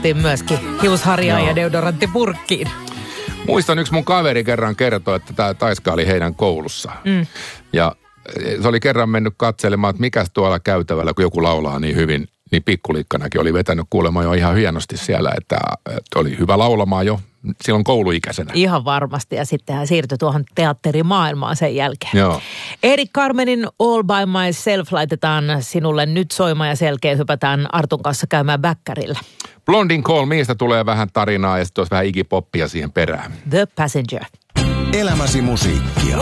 myöskin hiusharjaa ja deodoranttipurkkiin. Muistan, yksi mun kaveri kerran kertoi, että tämä taiskaali heidän koulussaan. Ja se oli kerran mennyt katselemaan, että mikäs tuolla käytävällä, kun joku laulaa niin hyvin, niin pikkulikkanakin oli vetänyt kuulemaan jo ihan hienosti siellä, että oli hyvä laulamaan jo silloin kouluikäisenä. Ihan varmasti, ja sitten hän siirtyi tuohon teatterimaailmaan sen jälkeen. Joo. Erik Carmenin All by Myself laitetaan sinulle nyt soimaan ja selkeä hypätään Artun kanssa käymään väkkärillä. Blondin Call Meista tulee vähän tarinaa ja sitten olisi vähän Iggy Poppia siihen perään. The Passenger. Elämäsi musiikkia.